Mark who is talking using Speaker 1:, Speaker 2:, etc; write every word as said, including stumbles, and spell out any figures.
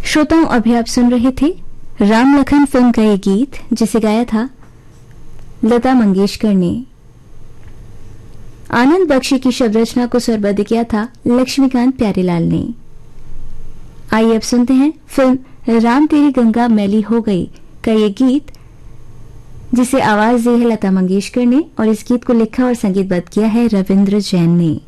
Speaker 1: श्रोताओं, अभी आप सुन रहे थे राम लखन फिल्म का ये गीत, जिसे गाया था लता मंगेशकर ने। आनंद बख्शी की शब्द रचना को स्वरबद्ध किया था लक्ष्मीकांत प्यारेलाल ने। आइए अब सुनते हैं फिल्म राम तेरी गंगा मैली हो गई का ये गीत, जिसे आवाज दी है लता मंगेशकर ने और इस गीत को लिखा और संगीतबद्ध किया है रविंद्र जैन ने।